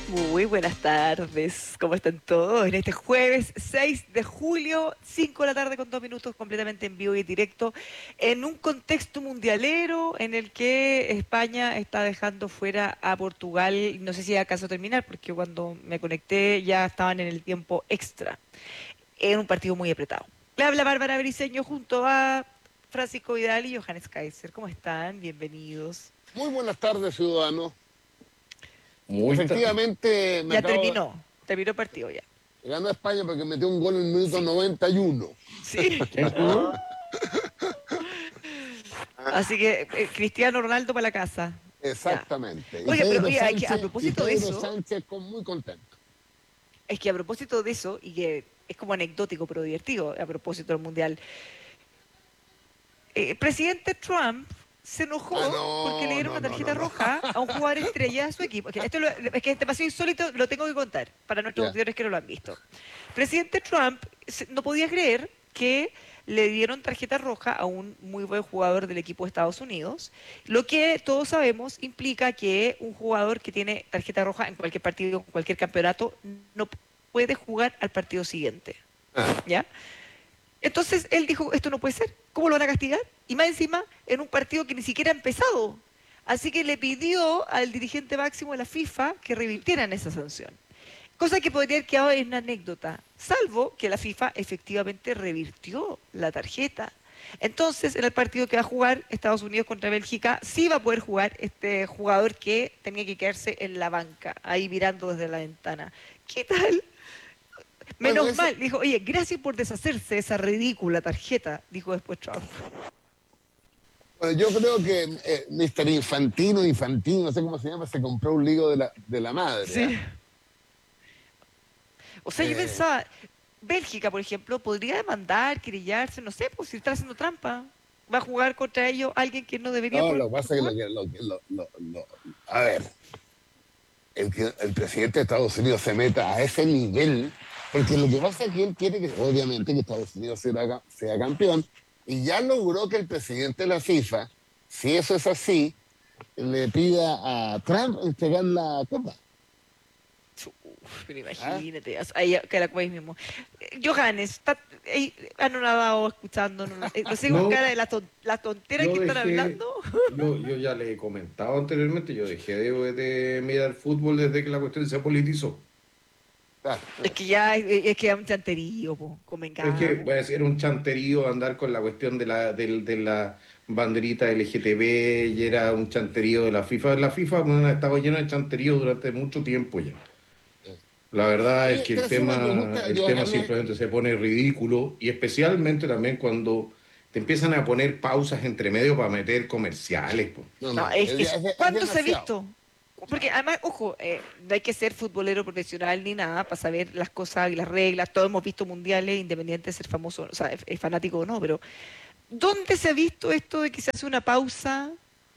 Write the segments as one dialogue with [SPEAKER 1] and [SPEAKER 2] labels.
[SPEAKER 1] Muy buenas tardes, ¿cómo están todos? En este jueves 6 de julio, 5 de la tarde con 2 minutos, completamente en vivo y directo, en un contexto mundialero en el que España está dejando fuera a Portugal. No sé si acaso terminar, porque cuando me conecté ya estaban en el tiempo extra, en un partido muy apretado. Le habla Bárbara Briceño junto a Francisco Vidal y Johannes Kaiser. ¿Cómo están? Bienvenidos.
[SPEAKER 2] Muy buenas tardes, ciudadano.
[SPEAKER 3] Muy ta-
[SPEAKER 2] Efectivamente,
[SPEAKER 1] Ya terminó el partido ya.
[SPEAKER 2] ganó España porque metió un gol en el minuto
[SPEAKER 1] Sí,
[SPEAKER 2] 91.
[SPEAKER 1] sí.
[SPEAKER 3] ¿Quién jugó?
[SPEAKER 1] Así que Cristiano Ronaldo para la casa. Ya.
[SPEAKER 2] Exactamente.
[SPEAKER 1] Oye, pero oye, a propósito de
[SPEAKER 2] Pedro
[SPEAKER 1] eso,
[SPEAKER 2] Sánchez muy contento.
[SPEAKER 1] es que a propósito de eso, y que es como anecdótico pero divertido, a propósito del Mundial, el presidente Trump se
[SPEAKER 2] Ah,
[SPEAKER 1] enojó porque le
[SPEAKER 2] no,
[SPEAKER 1] dieron
[SPEAKER 2] no,
[SPEAKER 1] una
[SPEAKER 2] no, no,
[SPEAKER 1] tarjeta
[SPEAKER 2] no.
[SPEAKER 1] roja a un jugador estrella de su equipo. Es que es demasiado insólito, lo tengo que contar para nuestros
[SPEAKER 2] Ya.
[SPEAKER 1] auditores que no lo han visto. Presidente Trump no podía creer que le dieron tarjeta roja a un muy buen jugador del equipo de Estados Unidos, lo que todos sabemos implica que un jugador que tiene tarjeta roja en cualquier partido, en cualquier campeonato, no puede jugar al partido siguiente.
[SPEAKER 2] Ah,
[SPEAKER 1] ¿Ya? Entonces él dijo, esto no puede ser, ¿cómo lo van a castigar? Y más encima, en un partido que ni siquiera ha empezado. Así que le pidió al dirigente máximo de la FIFA que revirtieran esa sanción. Cosa que podría haber quedado en una anécdota, salvo que la FIFA efectivamente revirtió la tarjeta. Entonces, en el partido que va a jugar Estados Unidos contra Bélgica, sí va a poder jugar este jugador que tenía que quedarse en la banca, ahí mirando desde la ventana. ¿Qué tal?
[SPEAKER 2] bueno,
[SPEAKER 1] Menos
[SPEAKER 2] eso,
[SPEAKER 1] mal, dijo, oye, gracias por deshacerse de esa ridícula tarjeta, dijo después Trump.
[SPEAKER 2] bueno, yo creo que Mr. Infantino, no sé cómo se llama, se compró un lío de la madre.
[SPEAKER 1] Sí.
[SPEAKER 2] ¿Ah?
[SPEAKER 1] O sea, yo
[SPEAKER 2] Eh,
[SPEAKER 1] pensaba, Bélgica, por ejemplo, podría demandar, querellarse, no sé, pues si está haciendo trampa. Va a jugar contra ellos alguien que no debería
[SPEAKER 2] no,
[SPEAKER 1] poder
[SPEAKER 2] lo que pasa es que
[SPEAKER 1] jugar.
[SPEAKER 2] a ver, que el presidente de Estados Unidos se meta a ese nivel, porque lo que pasa es que él quiere que, obviamente, que Estados Unidos sea campeón, y ya logró que el presidente de la FIFA, si eso es así, le pida a Trump entregar la copa.
[SPEAKER 1] Pero
[SPEAKER 2] ¿Ah?
[SPEAKER 1] imagínate, ahí que la coméis mismo. Johannes, está ahí anonadado escuchando, no sé con cara
[SPEAKER 3] No,
[SPEAKER 1] de la tontera
[SPEAKER 3] yo
[SPEAKER 1] que están
[SPEAKER 3] dejé,
[SPEAKER 1] hablando.
[SPEAKER 3] yo ya le he comentado anteriormente, yo dejé de mirar fútbol desde que la cuestión se politizó.
[SPEAKER 2] Ah,
[SPEAKER 1] Es que ya es que es un chanterío, po,
[SPEAKER 3] Es que
[SPEAKER 1] convengamos.
[SPEAKER 3] va a ser un chanterío andar con la cuestión de la banderita LGTB y era un chanterío de la FIFA. La FIFA, bueno, ha estado llena de chanterío durante mucho tiempo ya.
[SPEAKER 2] eh.
[SPEAKER 3] La verdad es
[SPEAKER 2] Oye,
[SPEAKER 3] que
[SPEAKER 2] te
[SPEAKER 3] el
[SPEAKER 2] hace una
[SPEAKER 3] tema,
[SPEAKER 2] pregunta,
[SPEAKER 3] el tema
[SPEAKER 2] Johannes.
[SPEAKER 3] simplemente se pone ridículo y especialmente también cuando te empiezan a poner pausas entre medio para meter comerciales, po.
[SPEAKER 2] No,
[SPEAKER 1] No,
[SPEAKER 2] no, es
[SPEAKER 1] ¿cuándo se ha
[SPEAKER 2] demasiado.
[SPEAKER 1] visto? Porque además, ojo, no hay que ser futbolero profesional ni nada para saber las cosas y las reglas. Todos hemos visto mundiales, independiente de ser famoso, o sea, es fanático o no, pero ¿dónde se ha visto esto de que se hace una pausa,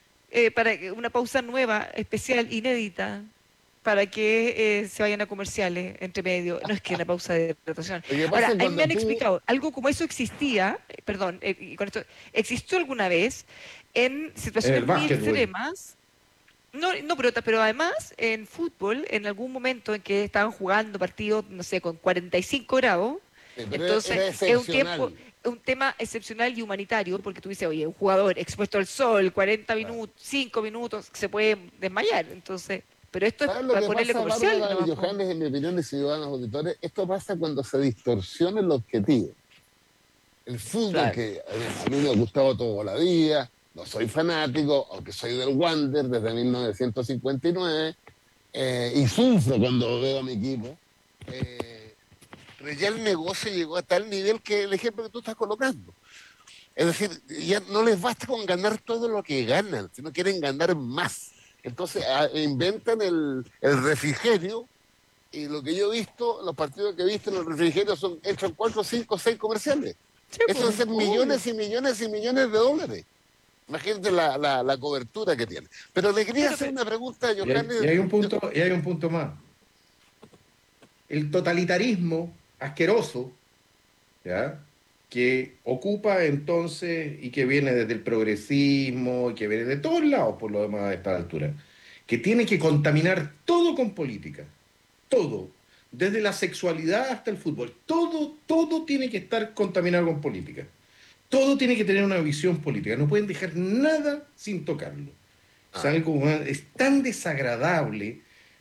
[SPEAKER 1] una pausa nueva, especial, inédita, para que se vayan a comerciales entre medio? No es que una pausa de hidratación.
[SPEAKER 2] Lo que pasa
[SPEAKER 1] Ahora,
[SPEAKER 2] es
[SPEAKER 1] a mí me
[SPEAKER 2] cuando
[SPEAKER 1] han
[SPEAKER 2] tú,
[SPEAKER 1] explicado, algo como eso existía, perdón, y con esto, existió alguna vez en
[SPEAKER 3] En el
[SPEAKER 1] situaciones muy
[SPEAKER 3] básquetbol.
[SPEAKER 1] extremas. No, no, pero además en fútbol, en algún momento en que estaban jugando partidos, no sé, con 45 grados,
[SPEAKER 2] pero
[SPEAKER 1] entonces
[SPEAKER 2] era
[SPEAKER 1] es un tiempo,
[SPEAKER 2] excepcional.
[SPEAKER 1] es un tema excepcional y humanitario, porque tú dices, oye, un jugador expuesto al sol, 40
[SPEAKER 2] Claro.
[SPEAKER 1] minutos, 5 minutos, se puede desmayar. Entonces, pero esto es
[SPEAKER 2] ¿Sabes lo
[SPEAKER 1] para
[SPEAKER 2] que
[SPEAKER 1] ponerle
[SPEAKER 2] pasa,
[SPEAKER 1] comercial,
[SPEAKER 2] Bárbara
[SPEAKER 1] ¿no?
[SPEAKER 2] y
[SPEAKER 1] Po.
[SPEAKER 2] Johannes, en mi opinión, de ciudadanos auditores? Esto pasa cuando se distorsiona el objetivo. El fútbol,
[SPEAKER 1] Claro.
[SPEAKER 2] que a mí me ha gustado toda la vida, no soy fanático, aunque soy del Wander desde 1959, y sufro cuando veo a mi equipo. eh, pero ya el negocio llegó a tal nivel que el ejemplo que tú estás colocando. Es decir, ya no les basta con ganar todo lo que ganan, sino quieren ganar más. Entonces inventan el refrigerio y lo que yo he visto, los partidos que he visto en el refrigerio son hechos 4, 5, 6 comerciales.
[SPEAKER 1] Sí,
[SPEAKER 2] Eso
[SPEAKER 1] pues,
[SPEAKER 2] es hacer
[SPEAKER 1] obvio.
[SPEAKER 2] millones y millones y millones de dólares. Imagínate la cobertura que tiene. Pero le quería
[SPEAKER 1] Bueno,
[SPEAKER 2] hacer una pregunta a
[SPEAKER 3] Y hay,
[SPEAKER 2] Johannes.
[SPEAKER 3] y hay un punto, y hay un punto más. El totalitarismo asqueroso, ¿ya? Que ocupa entonces y que viene desde el progresismo y que viene de todos lados por lo demás a esta altura, que tiene que contaminar todo con política. todo, desde la sexualidad hasta el fútbol, todo tiene que estar contaminado con política. Todo tiene que tener una visión política. No pueden dejar nada sin tocarlo. Es tan desagradable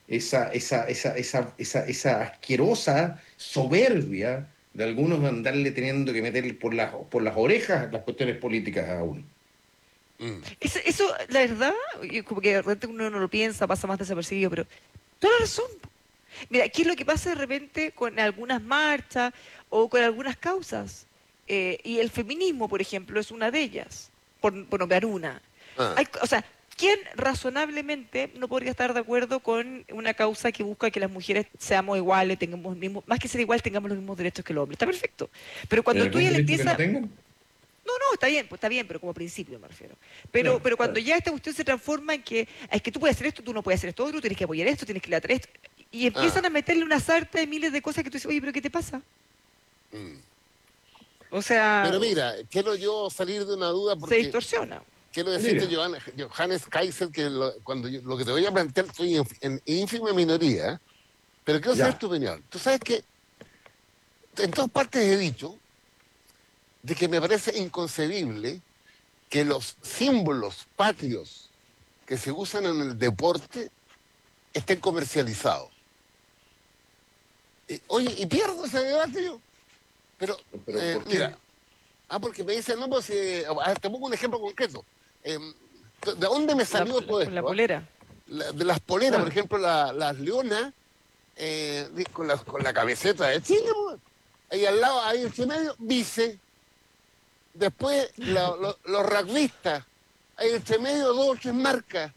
[SPEAKER 3] esa asquerosa soberbia de algunos de andarle teniendo que meter por las orejas las cuestiones políticas a uno.
[SPEAKER 1] Eso, la verdad, y como que de repente uno no lo piensa, pasa más desapercibido, pero toda la razón. Mira, ¿qué es lo que pasa de repente con algunas marchas o con algunas causas? Y el feminismo, por ejemplo, es una de ellas, por nombrar una.
[SPEAKER 2] Ah,
[SPEAKER 1] O sea, ¿quién razonablemente no podría estar de acuerdo con una causa que busca que las mujeres seamos iguales, tengamos más que ser igual, tengamos los mismos derechos que los hombres? Está perfecto. Pero
[SPEAKER 3] ¿Hay
[SPEAKER 1] cuando tú
[SPEAKER 3] algún
[SPEAKER 1] ya le
[SPEAKER 3] derecho que no
[SPEAKER 1] empiezas...
[SPEAKER 3] tengan?
[SPEAKER 1] No, no, está bien, pues está bien, pero como principio me refiero. Pero,
[SPEAKER 3] Claro,
[SPEAKER 1] pero cuando
[SPEAKER 3] claro.
[SPEAKER 1] ya esta cuestión se transforma en que es que tú puedes hacer esto, tú no puedes hacer esto otro, tienes que apoyar esto, tienes que tratar esto, y empiezan
[SPEAKER 2] ah,
[SPEAKER 1] a meterle una sarta de miles de cosas que tú dices, oye, pero ¿qué te pasa?
[SPEAKER 2] mm.
[SPEAKER 1] O sea,
[SPEAKER 2] Pero mira, quiero yo salir de una duda
[SPEAKER 1] se
[SPEAKER 2] porque
[SPEAKER 1] distorsiona.
[SPEAKER 2] quiero decirte,
[SPEAKER 3] Mira,
[SPEAKER 2] Johannes Kaiser, que lo que te voy a plantear estoy en ínfima minoría, pero quiero saber
[SPEAKER 3] ya.
[SPEAKER 2] tu opinión. Tú sabes que en todas partes he dicho de que me parece inconcebible que los símbolos patrios que se usan en el deporte estén comercializados. Oye, y pierdo ese debate yo. Pero,
[SPEAKER 3] ¿Pero por qué?
[SPEAKER 2] mira, porque me dicen, no, pues, te pongo un ejemplo concreto. Eh, ¿De dónde me salió todo
[SPEAKER 1] Con la
[SPEAKER 2] esto?
[SPEAKER 1] polera.
[SPEAKER 2] De las poleras, por
[SPEAKER 3] Ah,
[SPEAKER 2] ejemplo, las leonas, con la camiseta de Chile, pues. Ahí al lado, ahí en medio, vice. Después, los rugbyistas, ahí entre medio, dos o tres marcas.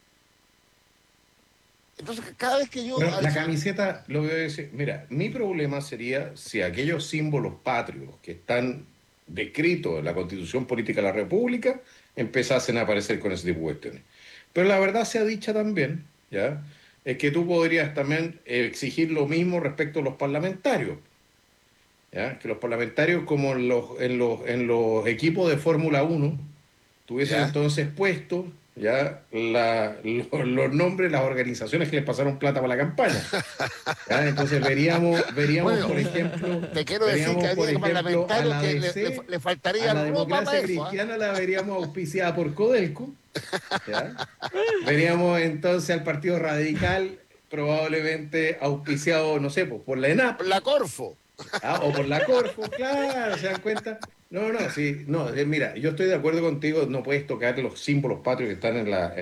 [SPEAKER 2] Entonces, cada vez que yo...
[SPEAKER 3] bueno, la camiseta, lo voy a decir, mira, mi problema sería si aquellos símbolos patrios que están descritos en la Constitución Política de la República empezasen a aparecer con ese tipo de cuestiones. Pero la verdad sea dicha también, ¿ya? Es que tú podrías también exigir lo mismo respecto a los parlamentarios, ¿ya? Que los parlamentarios, como en los equipos de Fórmula Uno tuviesen
[SPEAKER 2] ¿Ya?
[SPEAKER 3] entonces puestos ya los nombres de las organizaciones que les pasaron plata para la campaña. ¿Ya? Entonces
[SPEAKER 2] Bueno, te quiero decir que
[SPEAKER 3] veríamos, por
[SPEAKER 2] habría
[SPEAKER 3] ejemplo, a
[SPEAKER 2] parlamentarios
[SPEAKER 3] la
[SPEAKER 2] que le, le,
[SPEAKER 3] DC,
[SPEAKER 2] le
[SPEAKER 3] a
[SPEAKER 2] faltaría
[SPEAKER 3] la
[SPEAKER 2] ropa para
[SPEAKER 3] democracia
[SPEAKER 2] eso, ¿ah?
[SPEAKER 3] cristiana la veríamos auspiciada por Codelco, ¿ya? Veríamos entonces al Partido Radical probablemente auspiciado, no sé, pues, por la ENAP,
[SPEAKER 2] La Corfo.
[SPEAKER 3] o por la Corfo, claro, ¿se dan cuenta? No, no, sí, no, mira, yo estoy de acuerdo contigo, no puedes tocar los símbolos patrios que están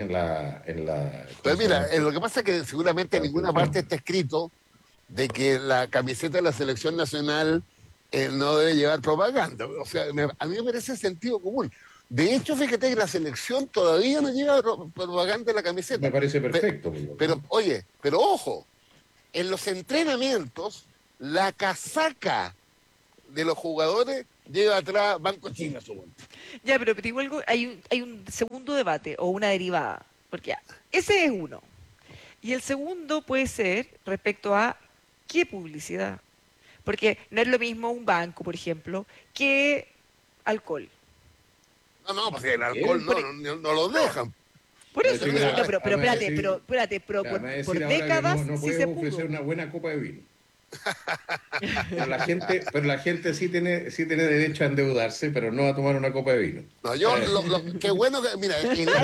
[SPEAKER 3] ¿cómo
[SPEAKER 2] Pues
[SPEAKER 3] se llama
[SPEAKER 2] mira,
[SPEAKER 3] esto?
[SPEAKER 2] lo que pasa es que seguramente en
[SPEAKER 3] La
[SPEAKER 2] ninguna parte
[SPEAKER 3] Constitución.
[SPEAKER 2] está escrito de que la camiseta de la selección nacional no debe llevar propaganda. O sea, a mí me parece sentido común. De hecho, fíjate que la selección todavía no lleva propaganda en la
[SPEAKER 3] Me
[SPEAKER 2] camiseta.
[SPEAKER 3] parece
[SPEAKER 2] Pe-
[SPEAKER 3] perfecto, por lo
[SPEAKER 2] Pero,
[SPEAKER 3] tanto.
[SPEAKER 2] oye, pero ojo, en los entrenamientos, la casaca de los jugadores lleva atrás Banco China, supongo.
[SPEAKER 1] Ya, pero te digo algo, hay un segundo debate o una derivada, porque ya, ese es uno. Y el segundo puede ser respecto a qué publicidad. Porque no es lo mismo un banco, por ejemplo, que alcohol.
[SPEAKER 2] No, no, pues el alcohol
[SPEAKER 3] ¿Qué?
[SPEAKER 1] Por,
[SPEAKER 2] no lo
[SPEAKER 1] no,
[SPEAKER 2] dejan.
[SPEAKER 1] por
[SPEAKER 3] Me
[SPEAKER 1] eso,
[SPEAKER 2] Pero
[SPEAKER 3] decir,
[SPEAKER 2] mira,
[SPEAKER 1] no,
[SPEAKER 2] a ver,
[SPEAKER 1] pero espérate, pero
[SPEAKER 3] me va a
[SPEAKER 1] por
[SPEAKER 3] decir ahora que no,
[SPEAKER 1] décadas
[SPEAKER 3] no
[SPEAKER 1] sí
[SPEAKER 3] puedes
[SPEAKER 1] se
[SPEAKER 3] ofrecer
[SPEAKER 1] pudo.
[SPEAKER 3] una buena copa de vino. Pero la gente sí tiene derecho a endeudarse, pero no a tomar una copa de vino.
[SPEAKER 2] no,
[SPEAKER 3] Eh,
[SPEAKER 2] qué bueno que, mira,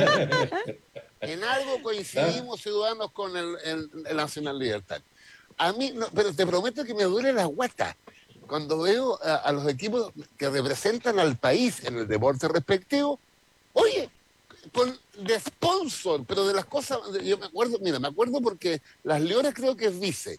[SPEAKER 2] en algo
[SPEAKER 3] ¿ah?
[SPEAKER 2] coincidimos ciudadanos con el Nacional Libertad. A mí, no, pero te prometo que me duele la guata cuando veo a los equipos que representan al país en el deporte respectivo, oye, de sponsor, pero de las cosas, yo me acuerdo, mira, me acuerdo porque las Leones creo que es vice,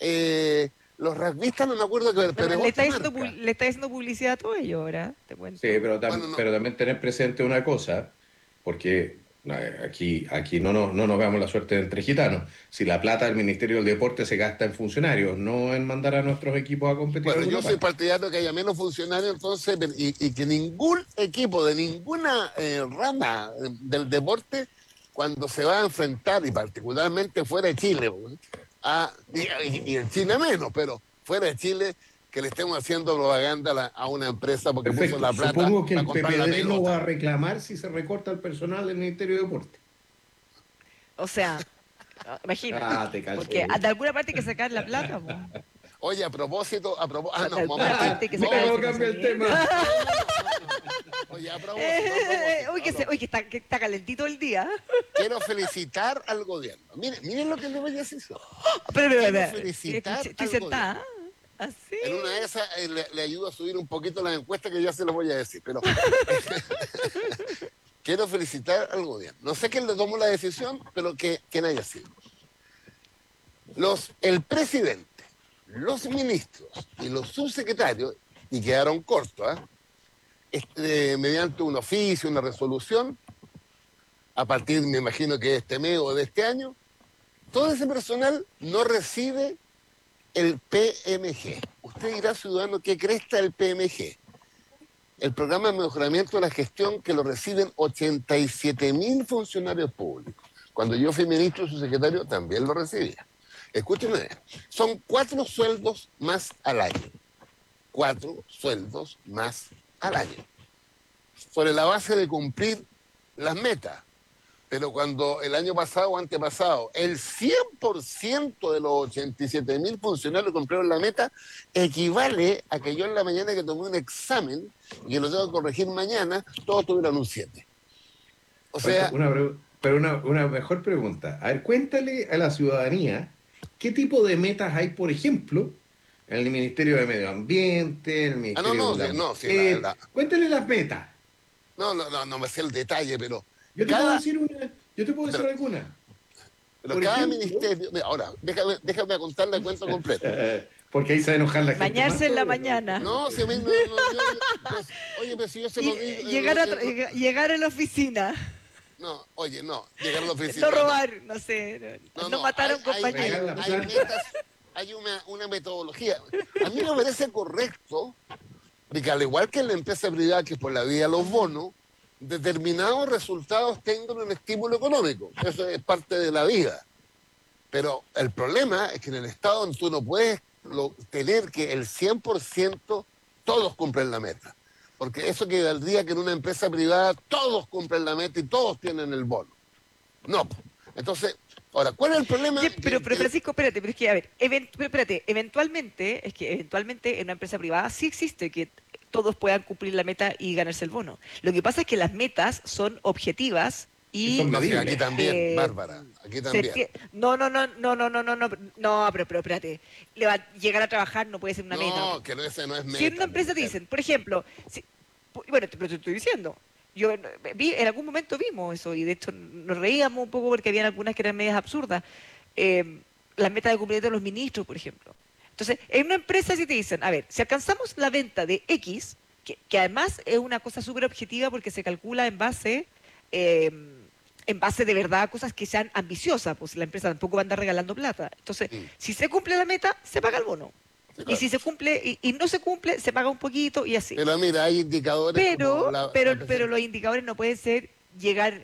[SPEAKER 2] los rugbyistas no me acuerdo, pero
[SPEAKER 1] Bueno,
[SPEAKER 2] es otra marca.
[SPEAKER 1] le está haciendo publicidad a todo ello ahora, te
[SPEAKER 3] Sí,
[SPEAKER 1] cuento.
[SPEAKER 2] Bueno, no,
[SPEAKER 3] pero también tener presente una cosa, porque aquí no nos veamos la suerte de entre gitanos. Si la plata del Ministerio del Deporte se gasta en funcionarios, no en mandar a nuestros equipos a competir a
[SPEAKER 2] bueno,
[SPEAKER 3] alguna
[SPEAKER 2] yo soy
[SPEAKER 3] parte.
[SPEAKER 2] partidario que haya menos funcionarios entonces y que ningún equipo de ninguna rama del deporte, cuando se va a enfrentar, y particularmente fuera de Chile, pues, y en Chile menos, pero fuera de Chile, que le estemos haciendo propaganda a una empresa porque puso
[SPEAKER 3] Perfecto.
[SPEAKER 2] la plata
[SPEAKER 3] Supongo que
[SPEAKER 2] para
[SPEAKER 3] el
[SPEAKER 2] comprar la
[SPEAKER 3] PPD no va
[SPEAKER 2] pelota.
[SPEAKER 3] a reclamar si se recorta el personal del Ministerio de Deporte.
[SPEAKER 1] O sea, Imagínate.
[SPEAKER 3] Te caché.
[SPEAKER 1] Porque de alguna parte hay que sacar la plata, po.
[SPEAKER 2] Oye, a propósito,
[SPEAKER 1] De
[SPEAKER 2] no,
[SPEAKER 1] alguna
[SPEAKER 2] momento.
[SPEAKER 1] parte hay que
[SPEAKER 3] No,
[SPEAKER 1] sacar el
[SPEAKER 3] cambia el
[SPEAKER 1] financiamiento.
[SPEAKER 3] tema.
[SPEAKER 2] Oye, a propósito,
[SPEAKER 1] Uy, que está calentito el día.
[SPEAKER 2] quiero felicitar al gobierno. Miren lo que le voy a decir.
[SPEAKER 1] Pero,
[SPEAKER 2] Quiero felicitar
[SPEAKER 1] estoy
[SPEAKER 2] al
[SPEAKER 1] sentada. Así.
[SPEAKER 2] En una de esas le ayudo a subir un poquito las encuestas que ya se las voy a decir, pero quiero felicitar al gobierno. No sé quién le tomó la decisión, pero que haya sido. El presidente, los ministros y los subsecretarios, y quedaron cortos, mediante un oficio, una resolución, a partir, me imagino que de este mes o de este año, todo ese personal no recibe el PMG. Usted dirá, ciudadano, ¿qué cresta el PMG? El programa de mejoramiento de la gestión que lo reciben 87.000 funcionarios públicos. Cuando yo fui ministro, su secretario también lo recibía. Escúchenme bien, son 4 sueldos más al año. 4 sueldos más al año. Sobre la base de cumplir las metas. Pero cuando el año pasado o antepasado el 100% de los 87.000 funcionarios cumplieron la meta, equivale a que yo en la mañana que tomé un examen y que lo tengo que corregir mañana, todos tuvieron un 7. O sea...
[SPEAKER 3] Una mejor pregunta. A ver, cuéntale a la ciudadanía qué tipo de metas hay, por ejemplo, en el Ministerio de Medio Ambiente, en el Ministerio de Cuéntale las metas.
[SPEAKER 2] No me sé el detalle, pero...
[SPEAKER 3] Yo te puedo decir alguna.
[SPEAKER 2] Pero cada ministerio... Ahora, déjame contarle el cuento completo.
[SPEAKER 3] Porque ahí se va a enojar la gente.
[SPEAKER 1] Bañarse en la mañana.
[SPEAKER 2] No, si a mí oye, pero si yo se lo digo...
[SPEAKER 1] Llegar a la oficina.
[SPEAKER 2] No, llegar a la oficina.
[SPEAKER 1] No robar, no sé. No matar a un compañero.
[SPEAKER 2] Hay metas, hay una metodología. A mí me parece correcto, porque al igual que en la empresa privada, que por la vía de los bonos, determinados resultados tengan un estímulo económico. Eso es parte de la vida. Pero el problema es que en el Estado tú no puedes tener que el 100% todos cumplen la meta. Porque eso quedaría que en una empresa privada todos cumplen la meta y todos tienen el bono. No. Entonces, ahora, ¿cuál es el problema?
[SPEAKER 1] Pero Francisco, espérate, pero es que, a ver, eventualmente en una empresa privada sí existe que todos puedan cumplir la meta y ganarse el bono. Lo que pasa es que las metas son objetivas y
[SPEAKER 3] son
[SPEAKER 2] Sí, aquí también, Bárbara, aquí también.
[SPEAKER 1] No, pero espérate. Llegar a trabajar no puede ser una meta.
[SPEAKER 2] No, que ese no es meta.
[SPEAKER 1] Si en una empresa te dicen, por ejemplo, bueno, pero te estoy diciendo, en algún momento vimos eso y de hecho nos reíamos un poco porque habían algunas que eran medias absurdas. Las metas de cumplimiento de los ministros, por ejemplo. Entonces, en una empresa si te dicen, a ver, si alcanzamos la venta de X, que además es una cosa súper objetiva porque se calcula en base de verdad a cosas que sean ambiciosas, pues la empresa tampoco va a andar regalando plata. Entonces, si se cumple la meta, se paga el bono.
[SPEAKER 2] Sí,
[SPEAKER 1] Y si se cumple y no se cumple, se paga un poquito y así.
[SPEAKER 2] Pero mira, hay indicadores
[SPEAKER 1] Pero
[SPEAKER 2] como
[SPEAKER 1] los indicadores no pueden ser llegar